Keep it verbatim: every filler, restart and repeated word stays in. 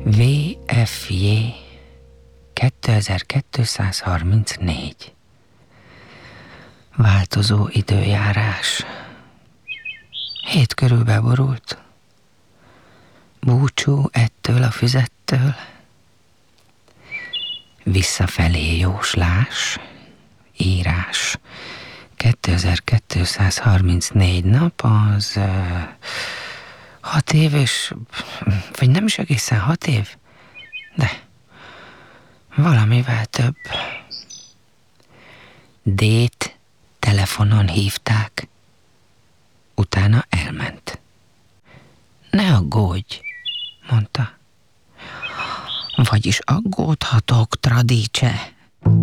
vé ef jé kétezer-kétszázharmincnégy. Változó időjárás. Hét körül beborult. Búcsú ettől a füzettől. Visszafelé jóslás. Írás. kétezer-kétszázharmincnégy nap az uh, hat év és... vagy nem is egészen hat év, de valamivel több. D-t telefonon hívták, utána elment. Ne aggódj, mondta. Vagyis aggódhatok, Tradice,